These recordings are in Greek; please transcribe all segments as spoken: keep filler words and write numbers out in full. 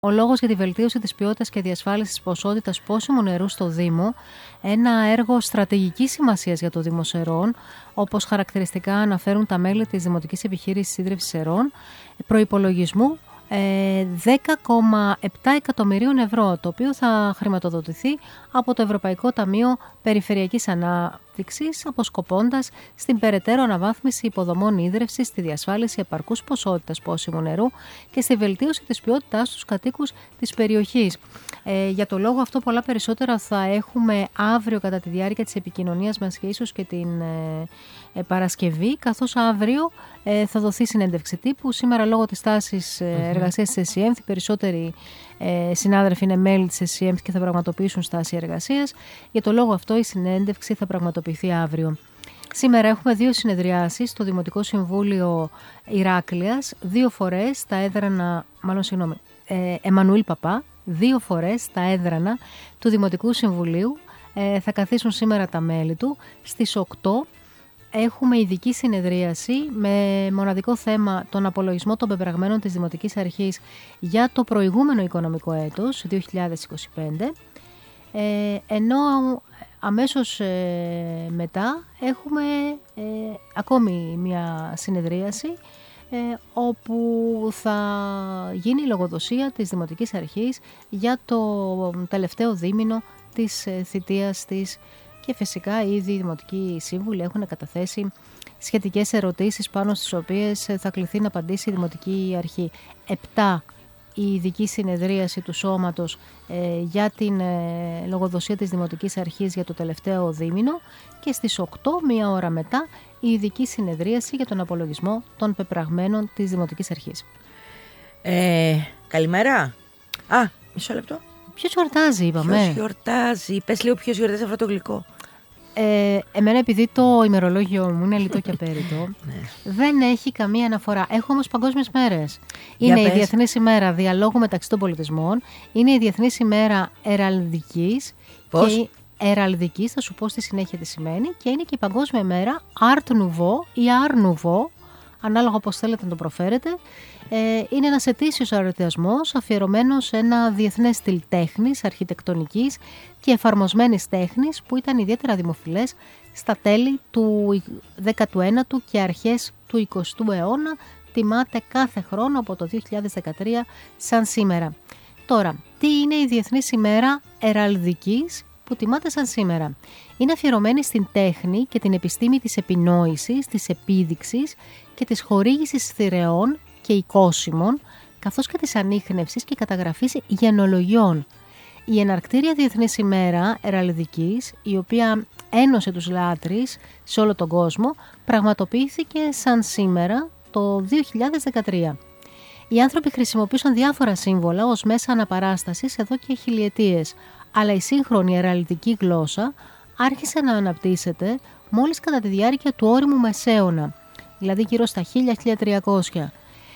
Ο λόγος για τη βελτίωση της ποιότητας και διασφάλιση της ποσότητας πόσιμου νερού στο Δήμο, ένα έργο στρατηγικής σημασίας για το Δήμο Σερών, όπως χαρακτηριστικά αναφέρουν τα μέλη της Δημοτικής Επιχείρησης Σύντρευσης Σερών, προϋπολογισμού δέκα κόμμα επτά εκατομμυρίων ευρώ, το οποίο θα χρηματοδοτηθεί από το Ευρωπαϊκό Ταμείο Περιφερειακής Ανάπτυξης, αποσκοπώντας στην περαιτέρω αναβάθμιση υποδομών ίδρευσης, στη διασφάλιση επαρκούς ποσότητας πόσιμου νερού και στη βελτίωση της ποιότητάς στους κατοίκους της περιοχής. Ε, για το λόγο αυτό πολλά περισσότερα θα έχουμε αύριο κατά τη διάρκεια της επικοινωνίας μας και ίσως και την ε, ε, Παρασκευή, καθώς αύριο ε, θα δοθεί συνέντευξη τύπου. Σήμερα λόγω της τάσης ε, εργασίας της ΕΣΥΕΜΘ, οι περισσότεροι ε, συνάδελφοι είναι μέλη της ΕΣΥΕΜΘ και θα πραγματοποιήσουν στάση εργασίας. Για το λόγο αυτό η συνέντευξη θα πραγματοποιηθεί αύριο. Σήμερα έχουμε δύο συνεδριάσεις στο Δημοτικό Συμβούλιο Ηράκλειας, δύο φορές τα έδρανα, μάλλον συγγνώμη, ε, Εμμανουήλ Παπά, δύο φορές τα έδρανα του Δημοτικού Συμβουλίου. Ε, θα καθίσουν σήμερα τα μέλη του. Στις οκτώ έχουμε ειδική συνεδρίαση με μοναδικό θέμα τον απολογισμό των πεπραγμένων της Δημοτικής Αρχής για το προηγούμενο οικονομικό έτος, δύο χιλιάδες είκοσι πέντε, ε, ενώ αμέσως ε, μετά έχουμε ε, ακόμη μια συνεδρίαση ε, όπου θα γίνει η λογοδοσία της Δημοτικής Αρχής για το τελευταίο δίμηνο της ε, θητείας της και φυσικά ήδη οι Δημοτικοί Σύμβουλοι έχουν καταθέσει σχετικές ερωτήσεις πάνω στις οποίες θα κληθεί να απαντήσει η Δημοτική Αρχή. Επτά η ειδική συνεδρίαση του Σώματος ε, για την ε, λογοδοσία της Δημοτικής Αρχής για το τελευταίο δίμηνο και στις οκτώ, μία ώρα μετά, η ειδική συνεδρίαση για τον απολογισμό των πεπραγμένων της Δημοτικής Αρχής. Ε, καλημέρα. Α, μισό λεπτό. Ποιος γιορτάζει, είπαμε. Ποιος γιορτάζει. Πες λίγο ποιος γιορτάζει αυτό το γλυκό. Ε, εμένα επειδή το ημερολόγιο μου είναι λιτό και απέριτο, δεν έχει καμία αναφορά. Έχω όμως παγκόσμιες μέρες. Είναι η Διεθνής ημέρα διαλόγου μεταξύ των πολιτισμών, είναι η Διεθνής ημέρα εραλδικής. Πώς? Και εραλδικής, θα σου πω στη συνέχεια τι σημαίνει, και είναι και η παγκόσμια ημέρα Art Nouveau ή Art Nouveau, ανάλογα πώς θέλετε να το προφέρετε. Ε, είναι ένας ετήσιος εορτασμός αφιερωμένος σε ένα διεθνές στυλ τέχνης, αρχιτεκτονικής και εφαρμοσμένης τέχνης που ήταν ιδιαίτερα δημοφιλές στα τέλη του δέκατου ένατου και αρχές του εικοστού αιώνα. Τιμάται κάθε χρόνο από το δύο χιλιάδες δεκατρία σαν σήμερα. Τώρα, τι είναι η Διεθνής ημέρα εραλδικής που τιμάται σαν σήμερα? Είναι αφιερωμένη στην τέχνη και την επιστήμη της επινόησης, της επίδειξης και της χορήγησης θηρεών και οικόσιμων, καθώς και της ανίχνευσης και καταγραφής γενολογιών. Η εναρκτήρια Διεθνής ημέρα εραλδικής, η οποία ένωσε τους λάτρεις σε όλο τον κόσμο, πραγματοποιήθηκε σαν σήμερα το δύο χιλιάδες δεκατρία. Οι άνθρωποι χρησιμοποιούσαν διάφορα σύμβολα ως μέσα αναπαράστασης εδώ και χιλιετίες, αλλά η σύγχρονη εραλδική γλώσσα άρχισε να αναπτύσσεται μόλις κατά τη διάρκεια του όριμου Μεσαίωνα, δηλαδή γύρω στα χίλια με χίλια τριακόσια.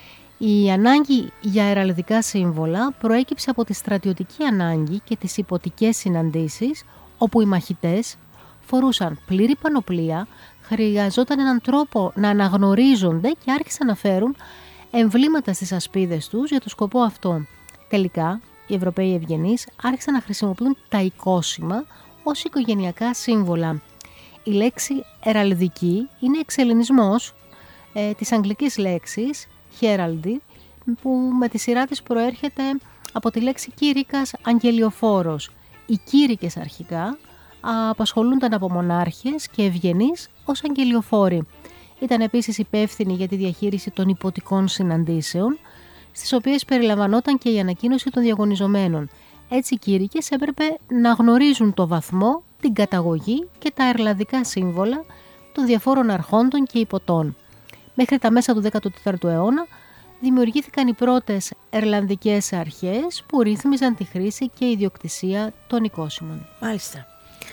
Η ανάγκη για εραλδικά σύμβολα προέκυψε από τη στρατιωτική ανάγκη και τις υποτικές συναντήσεις, όπου οι μαχητές φορούσαν πλήρη πανοπλία, χρειαζόταν έναν τρόπο να αναγνωρίζονται και άρχισαν να φέρουν εμβλήματα στις ασπίδες τους για το σκοπό αυτό. Τελικά, οι Ευρωπαίοι ευγενείς άρχισαν να χρησιμοποιούν τα οικόσιμα ως οικογενειακά σύμβολα. Η λέξη εραλδική είναι εξελληνισμός ε, της αγγλικής λέξης heraldry, που με τη σειρά της προέρχεται από τη λέξη κήρυκας αγγελιοφόρος. Οι κήρυκες αρχικά απασχολούνταν από μονάρχες και ευγενείς ως αγγελιοφόροι. Ήταν επίσης υπεύθυνοι για τη διαχείριση των υποτικών συναντήσεων, στις οποίες περιλαμβανόταν και η ανακοίνωση των διαγωνιζομένων. Έτσι οι κήρυκες έπρεπε να γνωρίζουν το βαθμό, την καταγωγή και τα ερλαδικά σύμβολα των διαφόρων αρχόντων και υποτών. Μέχρι τα μέσα του δέκατου τέταρτου αιώνα δημιουργήθηκαν οι πρώτες ερλανδικές αρχές που ρύθμιζαν τη χρήση και ιδιοκτησία των οικόσιμων. Μάλιστα.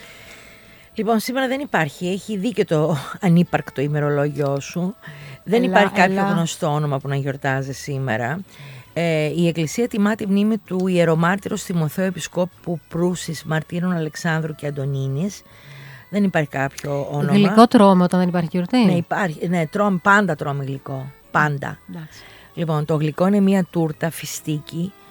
Λοιπόν, σήμερα δεν υπάρχει, έχει δίκιο το ανύπαρκτο ημερολόγιο σου. Δεν Ελά, υπάρχει κάποιο ελά. γνωστό όνομα που να γιορτάζει σήμερα. Ε, η Εκκλησία τιμά τη μνήμη του ιερομάρτυρος Τιμοθέου Επισκόπου Προύσης, Μαρτύρων Αλεξάνδρου και Αντωνίνης. Δεν υπάρχει κάποιο όνομα. Γλυκό τρώμε όταν δεν υπάρχει γιορτή. Ναι, υπάρχει, ναι, τρώμε, πάντα τρώμε γλυκό. Πάντα. Εντάξει. Λοιπόν, το γλυκό είναι μια τούρτα φιστίκι